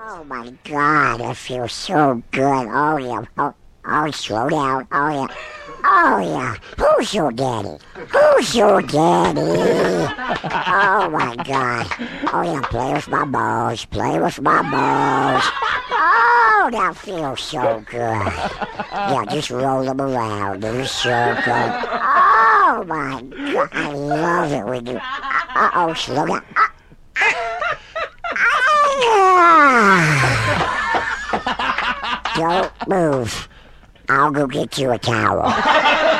Oh my God, that feels so good. Oh yeah. Oh, slow down. Oh yeah. Oh yeah. Who's your daddy? Who's your daddy? Oh my God. Oh yeah, play with my balls. Play with my balls. Oh, that feels so good. Yeah, just roll them around in a circle. Oh my God, I love it when you. Uh-oh, slow down. Don't move. I'll go get you a towel.